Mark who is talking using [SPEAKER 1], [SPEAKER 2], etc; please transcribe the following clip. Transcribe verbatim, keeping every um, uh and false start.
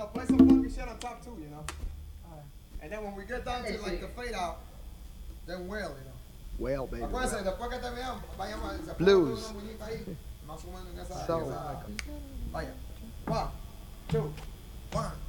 [SPEAKER 1] know, play some funky shit on top too, you know. And then when we get down to like the fade out, then wail, you know.
[SPEAKER 2] Wail, baby.
[SPEAKER 1] Acuérdense, después que terminamos, vayamos a
[SPEAKER 2] Blues.
[SPEAKER 1] una muñeca ahí, más o menos en esa,
[SPEAKER 2] So.
[SPEAKER 1] en esa- Vaya. One, two.